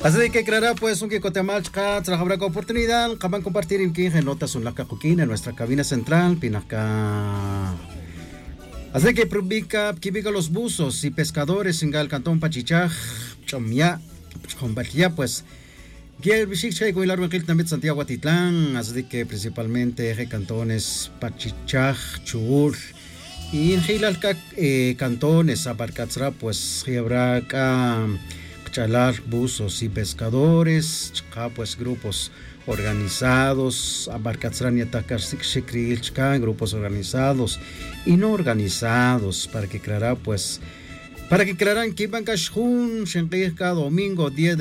Así que creará pues un Kikotemalchka, habrá oportunidad, acaban compartir en que notas un laca coquina en nuestra cabina central, pinaca. Así que publica los buzos y pescadores en el cantón Pachichaj, Chomya, Chombatia, pues. Que Bishikcha y Guilar también Santiago Atitlán, así que principalmente cantones Pachichaj, Chur. Y en Gilal cantones Abarcatzra, pues habrá chalar buzos y pescadores, pues grupos organizados, Abarcatzran y atacar grupos organizados y no organizados, para que crearán que iban Kashun, Shenqirka, domingo 10